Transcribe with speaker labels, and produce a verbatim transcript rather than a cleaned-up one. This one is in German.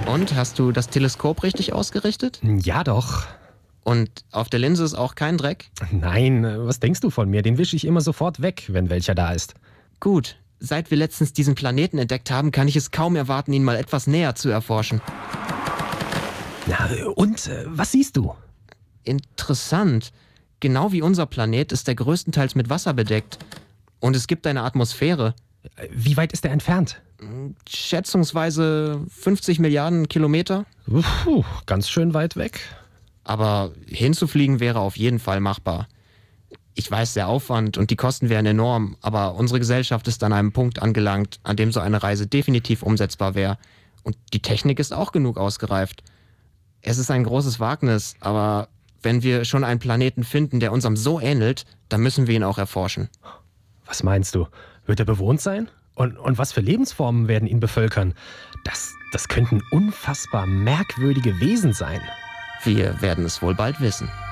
Speaker 1: Und, hast du das Teleskop richtig ausgerichtet?
Speaker 2: Ja doch.
Speaker 1: Und auf der Linse ist auch kein Dreck?
Speaker 2: Nein, was denkst du von mir? Den wische ich immer sofort weg, wenn welcher da ist.
Speaker 1: Gut. Seit wir letztens diesen Planeten entdeckt haben, kann ich es kaum erwarten, ihn mal etwas näher zu erforschen.
Speaker 2: Na, und, äh, was siehst du?
Speaker 1: Interessant. Genau wie unser Planet ist er größtenteils mit Wasser bedeckt. Und es gibt eine Atmosphäre.
Speaker 2: Wie weit ist er entfernt?
Speaker 1: Schätzungsweise fünfzig Milliarden Kilometer.
Speaker 2: Puh, ganz schön weit weg.
Speaker 1: Aber hinzufliegen wäre auf jeden Fall machbar. Ich weiß, der Aufwand und die Kosten wären enorm, aber unsere Gesellschaft ist an einem Punkt angelangt, an dem so eine Reise definitiv umsetzbar wäre. Und die Technik ist auch genug ausgereift. Es ist ein großes Wagnis, aber wenn wir schon einen Planeten finden, der unserem so ähnelt, dann müssen wir ihn auch erforschen.
Speaker 2: Was meinst du? Wird er bewohnt sein? Und, und was für Lebensformen werden ihn bevölkern? Das, das könnten unfassbar merkwürdige Wesen sein.
Speaker 1: Wir werden es wohl bald wissen.